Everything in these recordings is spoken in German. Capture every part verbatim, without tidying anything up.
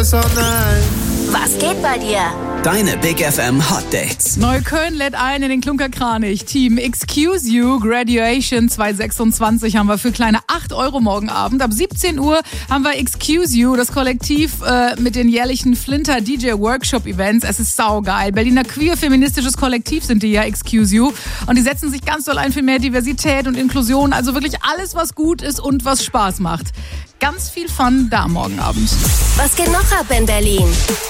yes or nein. Was geht bei dir? Deine Big F M Hot Dates. Neukölln lädt ein in den Klunker-Kranich. Team Excuse You Graduation zwanzig sechsundzwanzig haben wir für kleine acht Euro morgen Abend. Ab siebzehn Uhr haben wir Excuse You, das Kollektiv äh, mit den jährlichen Flinter D J Workshop Events. Es ist saugeil. Berliner queer-feministisches Kollektiv sind die ja, Excuse You. Und die setzen sich ganz doll ein für mehr Diversität und Inklusion. Also wirklich alles, was gut ist und was Spaß macht. Ganz viel Fun da morgen Abend. Was geht noch ab in Berlin?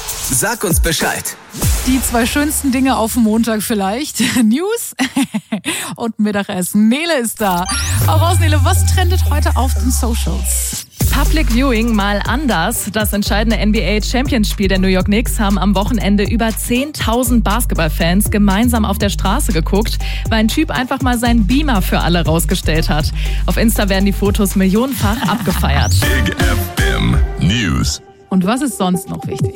Sag uns Bescheid. Die zwei schönsten Dinge auf dem Montag vielleicht. News und Mittagessen. Nele ist da. Auch raus, Nele, was trendet heute auf den Socials? Public Viewing mal anders. Das entscheidende N B A-Champions-Spiel der New York Knicks haben am Wochenende über zehntausend Basketballfans gemeinsam auf der Straße geguckt, weil ein Typ einfach mal seinen Beamer für alle rausgestellt hat. Auf Insta werden die Fotos millionenfach abgefeiert. Big F M News. Und was ist sonst noch wichtig?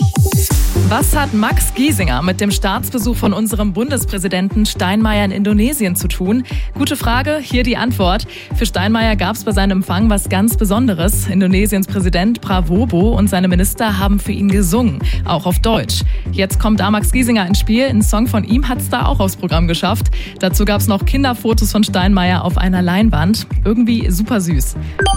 Was hat Max Giesinger mit dem Staatsbesuch von unserem Bundespräsidenten Steinmeier in Indonesien zu tun? Gute Frage, hier die Antwort. Für Steinmeier gab es bei seinem Empfang was ganz Besonderes. Indonesiens Präsident Prabowo und seine Minister haben für ihn gesungen, auch auf Deutsch. Jetzt kommt da Max Giesinger ins Spiel. Ein Song von ihm hat es da auch aufs Programm geschafft. Dazu gab es noch Kinderfotos von Steinmeier auf einer Leinwand. Irgendwie super süß.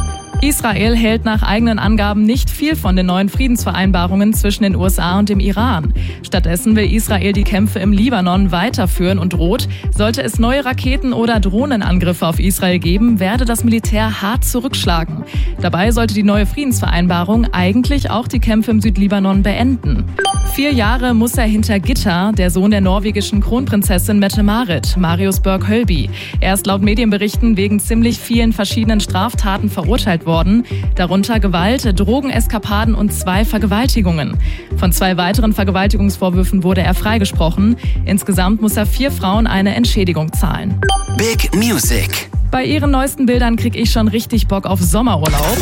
Israel hält nach eigenen Angaben nicht viel von den neuen Friedensvereinbarungen zwischen den U S A und dem Iran. Stattdessen will Israel die Kämpfe im Libanon weiterführen und droht, sollte es neue Raketen- oder Drohnenangriffe auf Israel geben, werde das Militär hart zurückschlagen. Dabei sollte die neue Friedensvereinbarung eigentlich auch die Kämpfe im Südlibanon beenden. Vier Jahre muss er hinter Gitter, der Sohn der norwegischen Kronprinzessin Mette-Marit, Marius Berg-Hölby. Er ist laut Medienberichten wegen ziemlich vielen verschiedenen Straftaten verurteilt worden, darunter Gewalt, Drogeneskapaden und zwei Vergewaltigungen. Von zwei weiteren Vergewaltigungsvorwürfen wurde er freigesprochen. Insgesamt muss er vier Frauen eine Entschädigung zahlen. Big Music. Bei ihren neuesten Bildern krieg ich schon richtig Bock auf Sommerurlaub.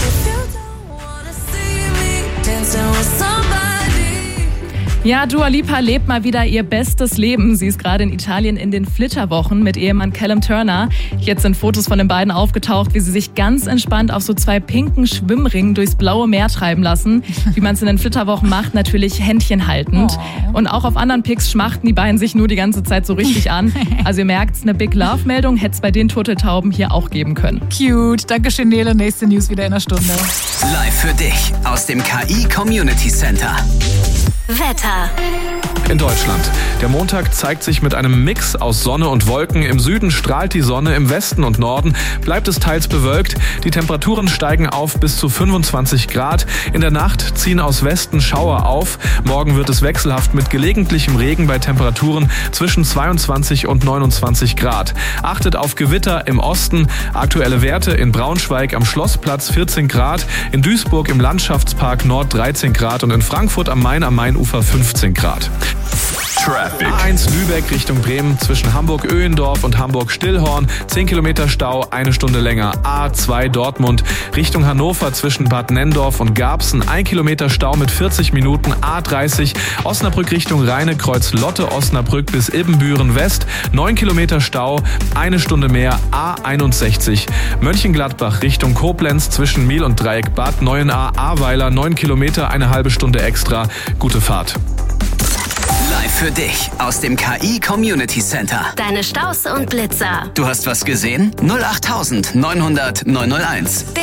Ja, Dua Lipa lebt mal wieder ihr bestes Leben. Sie ist gerade in Italien in den Flitterwochen mit Ehemann Callum Turner. Jetzt sind Fotos von den beiden aufgetaucht, wie sie sich ganz entspannt auf so zwei pinken Schwimmringen durchs blaue Meer treiben lassen. Wie man es in den Flitterwochen macht, natürlich Händchen haltend. Oh. Und auch auf anderen Pics schmachten die beiden sich nur die ganze Zeit so richtig an. Also ihr merkt, eine Big Love-Meldung hätte es bei den Turteltauben hier auch geben können. Cute. Dankeschön, Nele. Nächste News wieder in einer Stunde. Live für dich aus dem K I Community Center. Wetter. In Deutschland. Der Montag zeigt sich mit einem Mix aus Sonne und Wolken. Im Süden strahlt die Sonne, im Westen und Norden bleibt es teils bewölkt. Die Temperaturen steigen auf bis zu fünfundzwanzig Grad. In der Nacht ziehen aus Westen Schauer auf. Morgen wird es wechselhaft mit gelegentlichem Regen bei Temperaturen zwischen zweiundzwanzig und neunundzwanzig Grad. Achtet auf Gewitter im Osten. Aktuelle Werte in Braunschweig am Schlossplatz vierzehn Grad, in Duisburg im Landschaftspark Nord dreizehn Grad und in Frankfurt am Main am Mainufer fünfzehn Grad. Traffic. A eins Lübeck Richtung Bremen zwischen Hamburg-Öhendorf und Hamburg-Stillhorn. zehn Kilometer Stau, eine Stunde länger. A zwei Dortmund Richtung Hannover zwischen Bad Nenndorf und Garbsen. ein Kilometer Stau mit vierzig Minuten. A dreißig Osnabrück Richtung Rheine, Kreuz Lotte, Osnabrück bis Ibbenbüren West. neun Kilometer Stau, eine Stunde mehr. A einundsechzig Mönchengladbach Richtung Koblenz zwischen Miel und Dreieck Bad Neuenahr, Ahrweiler. neun Kilometer, eine halbe Stunde extra. Gute Fahrt. Live für dich aus dem K I Community Center. Deine Staus und Blitzer. Du hast was gesehen? null acht neunhundert neunhunderteins.